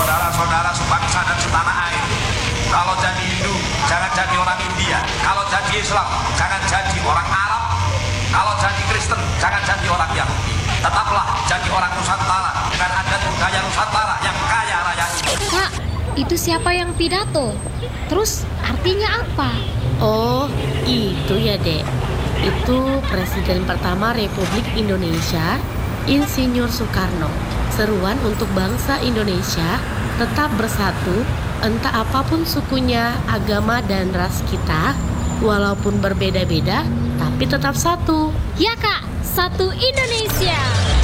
Saudara-saudara sebangsa dan setanah air, kalau jadi Hindu, jangan jadi orang India. Kalau jadi Islam, jangan jadi orang Arab. Kalau jadi Kristen, jangan jadi orang Yahudi. Tetaplah jadi orang Nusantara dengan adat budaya Nusantara yang kaya raya ini. Kak, itu siapa yang pidato? Terus artinya apa? Oh, itu ya, Dek. Itu Presiden pertama Republik Indonesia, Insinyur Soekarno. Seruan untuk bangsa Indonesia tetap bersatu, entah apapun sukunya, agama, dan ras kita, walaupun berbeda-beda, tapi tetap satu. Ya Kak, satu Indonesia.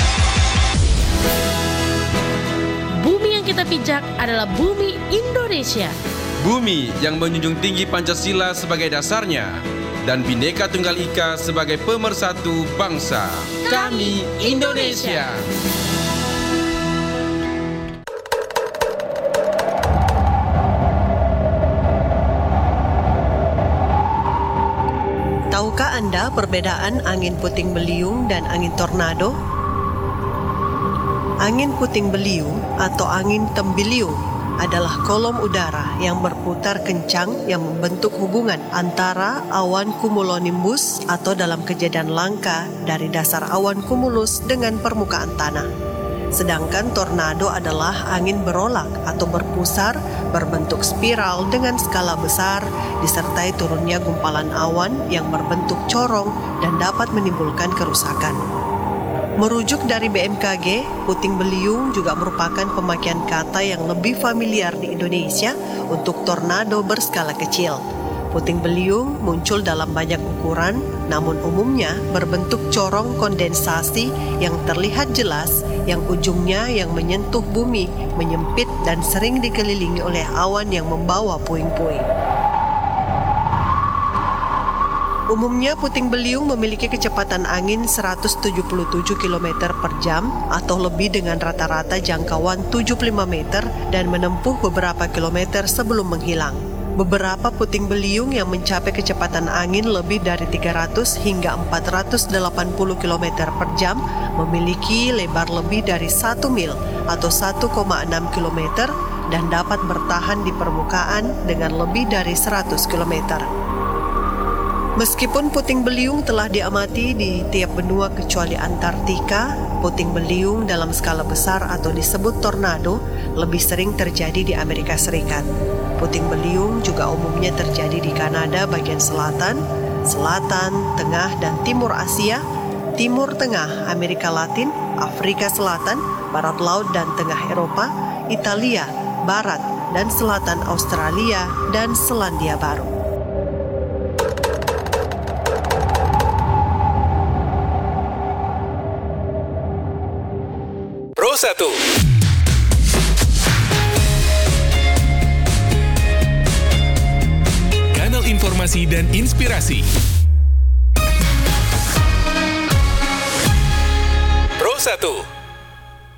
Bumi yang kita pijak adalah bumi Indonesia. Bumi yang menjunjung tinggi Pancasila sebagai dasarnya dan Bhinneka Tunggal Ika sebagai pemersatu bangsa. Kami Indonesia. Tahukah Anda perbedaan angin puting beliung dan angin tornado? Angin puting beliung atau angin tembiliung adalah kolom udara yang berputar kencang yang membentuk hubungan antara awan cumulonimbus atau dalam kejadian langka dari dasar awan cumulus dengan permukaan tanah. Sedangkan tornado adalah angin berolak atau berpusar berbentuk spiral dengan skala besar disertai turunnya gumpalan awan yang berbentuk corong dan dapat menimbulkan kerusakan. Merujuk dari BMKG, puting beliung juga merupakan pemakaian kata yang lebih familiar di Indonesia untuk tornado berskala kecil. Puting beliung muncul dalam banyak ukuran, namun umumnya berbentuk corong kondensasi yang terlihat jelas, yang ujungnya yang menyentuh bumi, menyempit dan sering dikelilingi oleh awan yang membawa puing-puing. Umumnya puting beliung memiliki kecepatan angin 177 km per jam atau lebih dengan rata-rata jangkauan 75 meter dan menempuh beberapa kilometer sebelum menghilang. Beberapa puting beliung yang mencapai kecepatan angin lebih dari 300 hingga 480 km per jam memiliki lebar lebih dari 1 mil atau 1,6 km dan dapat bertahan di permukaan dengan lebih dari 100 km. Meskipun puting beliung telah diamati di tiap benua kecuali Antartika, puting beliung dalam skala besar atau disebut tornado lebih sering terjadi di Amerika Serikat. Puting beliung juga umumnya terjadi di Kanada bagian selatan, tengah dan timur Asia, timur tengah Amerika Latin, Afrika Selatan, barat laut dan tengah Eropa, Italia, barat dan selatan Australia dan Selandia Baru. Pro 1. Kanal informasi dan inspirasi. Pro 1.